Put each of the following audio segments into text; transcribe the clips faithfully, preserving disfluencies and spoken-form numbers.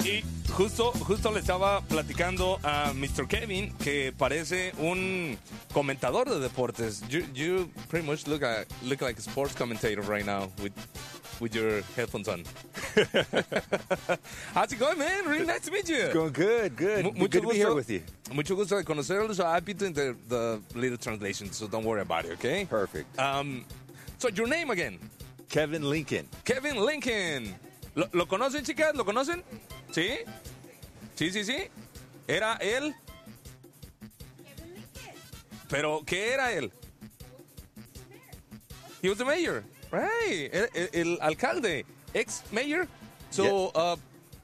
Y justo, justo le estaba platicando a mister Kevin que parece un comentador de deportes. You, you pretty much look, at, look like a sports commentator right now with, with your headphones on. How's it going, man? Really nice to meet you. It's going good, good. M- mucho good to gusto, be here with you. Mucho gusto de conocerlos. I'll be doing the, the little translation, so don't worry about it, okay? Perfect. Um, so your name again? Kevin Lincoln. Kevin Lincoln. ¿Lo, ¿Lo conocen, chicas? ¿Lo conocen? ¿Sí? Sí, sí, sí. Era él. Pero, ¿qué era él? He was the mayor. Right. El, el, el alcalde. Ex-mayor. So, Yeah. uh,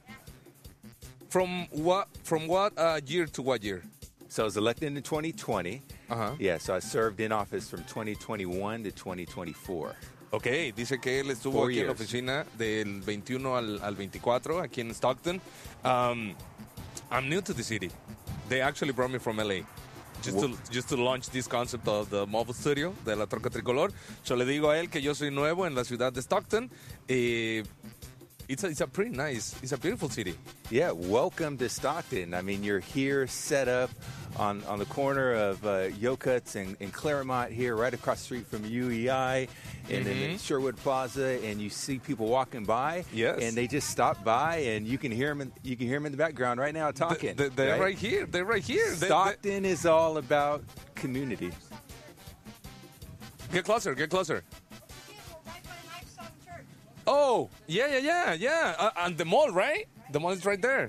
from what from what uh, year to what year? So I was elected in twenty twenty. Uh-huh. Yeah, so I served in office from twenty twenty-one to twenty twenty-four. Ok, dice que él estuvo Four aquí en la years. oficina del veintiuno al, al veinticuatro, aquí en Stockton. Um, I'm new to the city. They actually brought me from L A. Just to, just to launch this concept of the mobile studio de la troca tricolor. Yo le digo a él que yo soy nuevo en la ciudad de Stockton. Eh, it's, a, it's a pretty nice, it's a beautiful city. Yeah, welcome to Stockton. I mean, you're here set up on, on the corner of uh, Yokuts and, and Claremont here, right across the street from U E I, and then in Sherwood Plaza, and you see people walking by, Yes. and they just stop by, and you can hear them. In, you can hear them in the background right now talking. They, they're right? right here. They're right here. They- they- Stockton is all about community. get closer. Get closer. Oh, yeah, yeah, yeah, yeah. Uh, and the mall, right? The mall is right there.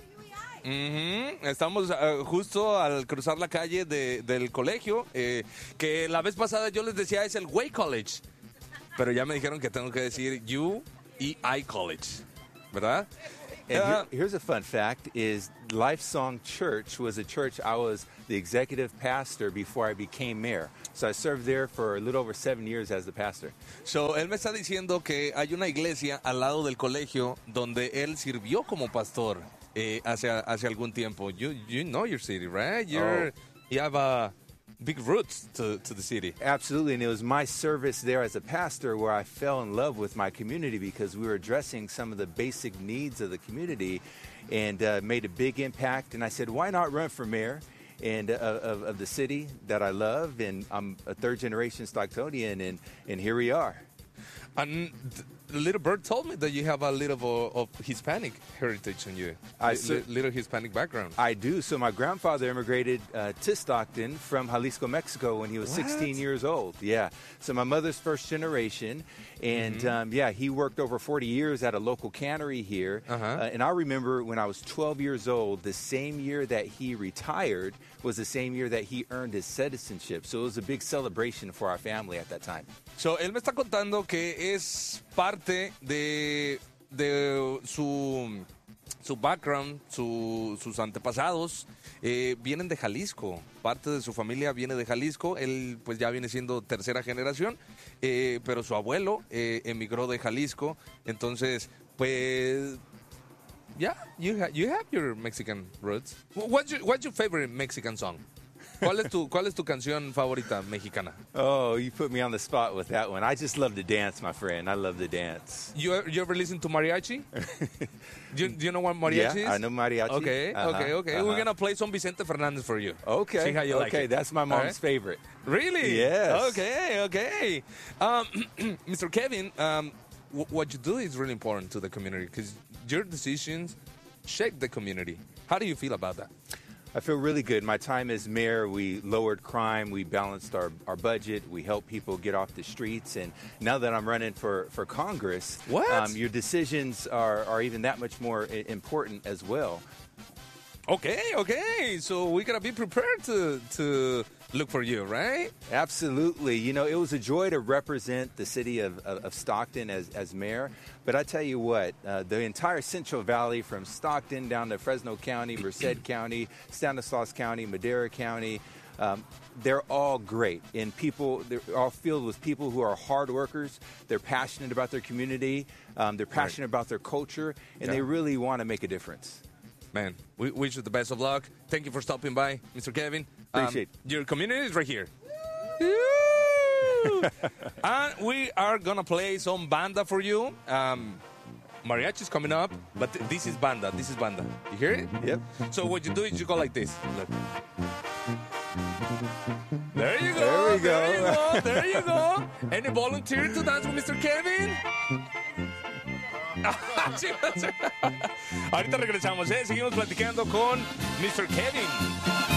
Ujú. Estamos uh, justo al cruzar la calle de- del colegio, eh, que la vez pasada yo les decía es el Way College, pero ya me dijeron que tengo que decir U E I College, ¿verdad? And Uh, here- here's a fun fact: is Lifesong Church was a church I was the executive pastor before I became mayor. So I served there for a little over seven years as the pastor. So, él me está diciendo que hay una iglesia al lado del colegio donde él sirvió como pastor eh, hace, hace algún tiempo. You, you know your city, right? You're, You have uh, big roots to, to the city. Absolutely, and it was my service there as a pastor where I fell in love with my community because we were addressing some of the basic needs of the community and uh, made a big impact. And I said, why not run for mayor? And uh, of, of the city that I love, and I'm a third generation Stocktonian, and, and here we are. And th- Little Bird told me that you have a little of, of Hispanic heritage in you. I Li- cer- li- little Hispanic background. I do. So my grandfather immigrated uh, to Stockton from Jalisco, Mexico when he was What? sixteen years old. Yeah. So my mother's first generation. And Mm-hmm. um, yeah, he worked over forty years at a local cannery here. Uh-huh. Uh, and I remember when I was twelve years old, the same year that he retired was the same year that he earned his citizenship. So it was a big celebration for our family at that time. So, él me está contando que es parte de, de su, su background, su- sus antepasados, eh, vienen de Jalisco. Parte de su familia viene de Jalisco. Él pues ya viene siendo tercera generación, eh, pero su abuelo eh, emigró de Jalisco. Entonces, pues... Yeah, you, ha- you have your Mexican roots. Wh- What's your, what's your favorite Mexican song? ¿Cuál es tu, cuál es tu canción favorita mexicana? Oh, you put me on the spot with that one. I just love to dance, my friend. I love to dance. You, ever- you ever listen to mariachi? do, you, do you know what mariachi Yeah, is? I know mariachi. Okay, Uh-huh, okay, okay. uh-huh. We're going to play some Vicente Fernandez for you. Okay. See how you like okay, it. that's my All mom's right? favorite. Really? Yes. Okay, okay. Um, mister Kevin, um, w- what you do is really important to the community because your decisions shape the community. How do you feel about that? I feel really good. My time as mayor, we lowered crime, we balanced our, our budget, we helped people get off the streets, and now that I'm running for, for Congress, What? Um, your decisions are, are even that much more i- important as well. Okay, okay. So we gotta be prepared to to look for you, right? Absolutely. You know, it was a joy to represent the city of, of, of Stockton as, as mayor. But I tell you what, uh, the entire Central Valley from Stockton down to Fresno County, Merced County, Stanislaus County, Madera County, um, they're all great. And people, they're all filled with people who are hard workers. They're passionate about their community. Um, they're passionate about their culture. And Yeah. they really want to make a difference. Man, we wish you the best of luck. Thank you for stopping by, mister Kevin. Appreciate Um, your community is right here. Woo! And we are gonna play some banda for you. Um, mariachi's coming up, but th- this is banda. This is banda. You hear it? Yep. So what you do is you go like this. Look. There you go. There we There you go. go. There you go. Any volunteer to dance with mister Kevin? Ahorita regresamos, ¿eh? Seguimos platicando con mister Kevin.